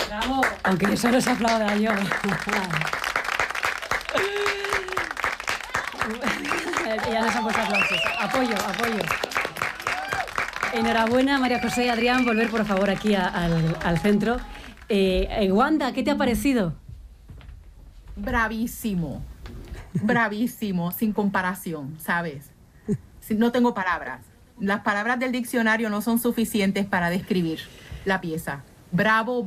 Bravo. Aunque eso no se aplauda yo. Ya nos han puesto aplausos. Apoyo. Enhorabuena, María José y Adrián, volver por favor aquí al centro. Wanda, ¿qué te ha parecido? Bravísimo, sin comparación, ¿sabes? No tengo palabras. Las palabras del diccionario no son suficientes para describir la pieza. Bravo.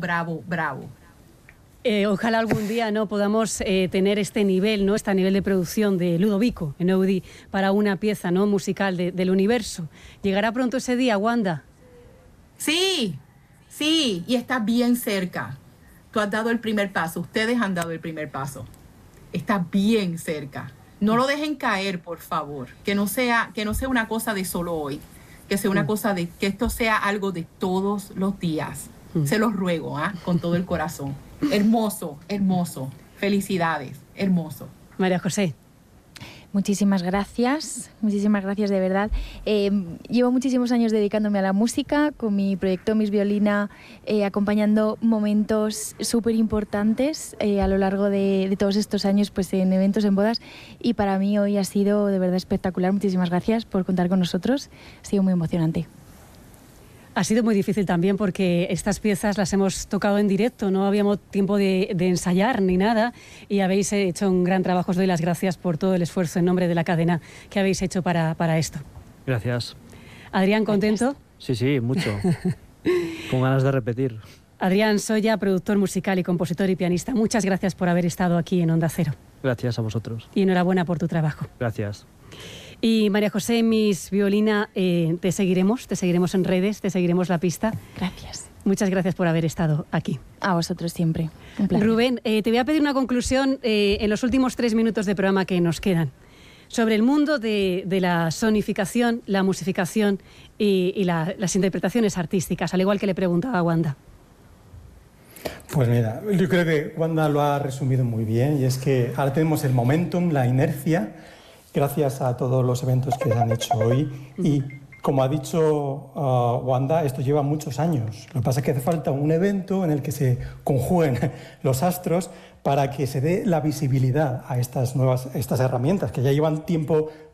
Ojalá algún día no podamos tener este nivel, ¿no? Este nivel de producción de Ludovico en Eudí para una pieza, ¿no? musical del universo. ¿Llegará pronto ese día, Wanda? Sí, y está bien cerca. Tú has dado el primer paso, ustedes han dado el primer paso. Está bien cerca. No lo dejen caer, por favor. Que no sea una cosa de solo hoy. Que sea una cosa de que esto sea algo de todos los días. Se los ruego, con todo el corazón. Hermoso. Felicidades, hermoso. María José. Muchísimas gracias de verdad. Llevo muchísimos años dedicándome a la música, con mi proyecto Miss Violina, acompañando momentos súper importantes a lo largo de todos estos años, pues en eventos, en bodas, y para mí hoy ha sido de verdad espectacular. Muchísimas gracias por contar con nosotros, ha sido muy emocionante. Ha sido muy difícil también porque estas piezas las hemos tocado en directo, no habíamos tiempo de ensayar ni nada y habéis hecho un gran trabajo. Os doy las gracias por todo el esfuerzo en nombre de la cadena que habéis hecho para esto. Gracias. Adrián, ¿contento? Sí, mucho. Con ganas de repetir. Adrián Soya, productor musical y compositor y pianista, muchas gracias por haber estado aquí en Onda Cero. Gracias a vosotros. Y enhorabuena por tu trabajo. Gracias. Y María José, Miss Violina, te seguiremos en redes, te seguiremos la pista. Gracias. Muchas gracias por haber estado aquí. A vosotros siempre. Un placer. Rubén, te voy a pedir una conclusión en los últimos 3 minutos de programa que nos quedan sobre el mundo de la sonificación, la musificación y las interpretaciones artísticas, al igual que le preguntaba a Wanda. Pues mira, yo creo que Wanda lo ha resumido muy bien, y es que ahora tenemos el momentum, la inercia, gracias a todos los eventos que se han hecho hoy. Y como ha dicho Wanda, esto lleva muchos años. Lo que pasa es que hace falta un evento en el que se conjuguen los astros para que se dé la visibilidad a estas herramientas que ya llevan tiempo